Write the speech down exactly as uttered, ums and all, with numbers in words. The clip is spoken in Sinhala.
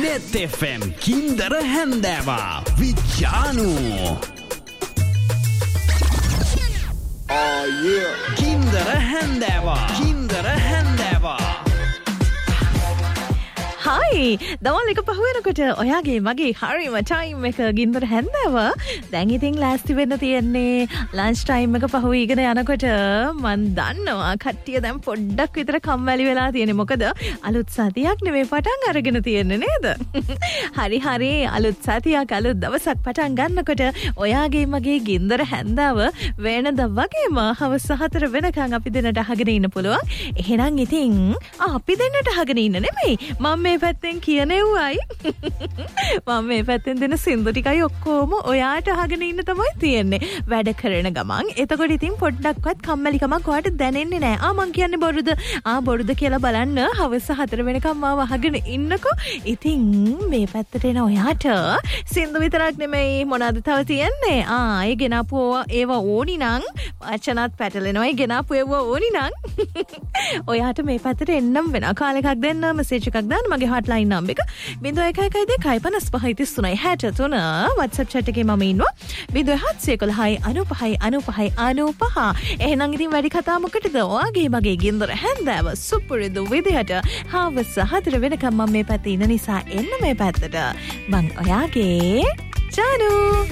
net F M කින්දර හැන්දෑවා විජානු oh yeah කින්දර හැන්දෑවා කින්දර හැන්දෑවා Hi, දවල් එක පහ වෙනකොට ඔයාගේ මගේ හරිම ටයිම් එක ගින්දර හැන්දෑව. දැන් ඉතින් ලෑස්ති වෙන්න තියෙන්නේ ලන්ච් ටයිම් එක පහ වීගෙන යනකොට මන් දන්නවා කට්ටිය දැන් පොඩ්ඩක් විතර කම්මැලි වෙලා තියෙන්නේ. මොකද අලුත් සතියක් නෙමෙයි පටන් අරගෙන තියෙන්නේ නේද? හරි හරි අලුත් සතියක් අලුත් දවසක් පටන් ගන්නකොට ඔයාගේ මගේ ගින්දර හැන්දෑව වෙනද වගේම හවස හතර වෙනකන් අපි දෙන්නට අහගෙන ඉන්න පුළුවන්. එහෙනම් ඉතින් අපි දෙන්නට අහගෙන ඉන්න නෙමෙයි. මම මේ පැත්තෙන් කියනෙව්වයි මම මේ පැත්තෙන් දෙන සින්දු ටිකයි ඔක්කොම ඔයාට අහගෙන ඉන්න තමයි තියෙන්නේ වැඩ කරන ගමන්. එතකොට ඉතින් පොඩ්ඩක්වත් කම්මැලිකමක් ඔයාට දැනෙන්නේ නැහැ. ආ මං කියන්නේ බොරුද? ආ බොරුද කියලා බලන්න හවස හතර වෙනකම් මාව අහගෙන ඉන්නකෝ. ඉතින් මේ පැත්තට එන ඔයාට සින්දු විතරක් නෙමෙයි මොනවද තව තියෙන්නේ? ආ ඒ ගෙනාපු ඒවා ඕනි නම් වචනත් පැටලෙනවා. ඒ ගෙනාපු ඒවා ඕනි නම් ඔයාට මේ පැත්තට එන්නම් වෙනවා. කාලෙකක් දෙන්න මෙසේජ් එකක් දාන්න. මගේ hotline number එක zero one one two five five five three three six three WhatsApp chat එකේ මම ඉන්නවා zero seven one one nine five nine five nine five. එහෙනම් ඉතින් වැඩි කතා මොකටද? ඔයාගේ මගේ ගින්දර හැන්දෑව සුපුරුදු විදිහට හවස හතර වෙනකම් මම මේ පැත්තේ ඉන්න නිසා එන්න මේ පැත්තට. මං ඔයාගේ ජානු